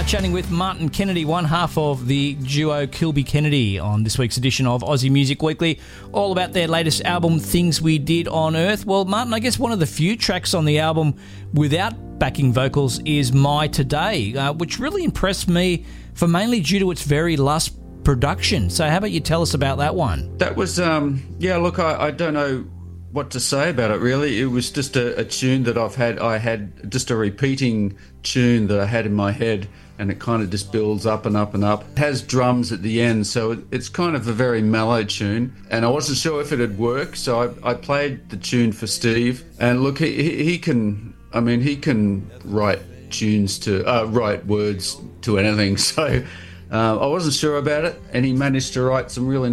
Chatting with Martin Kennedy, one half of the duo Kilby Kennedy, on this week's edition of Aussie Music Weekly, all about their latest album, Things We Did on Earth. Well, Martin, I guess one of the few tracks on the album without backing vocals is My Today, which really impressed me for mainly due to its very lush production. So how about you tell us about that one? That was, look, I don't know what to say about it, really. It was just a tune that I had just a repeating tune that I had in my head, and it kind of just builds up and up and up. It has drums at the end, so it's kind of a very mellow tune, and I wasn't sure if it'd work, so I played the tune for Steve, and look, he can write tunes to write words to anything, so I wasn't sure about it, and he managed to write some really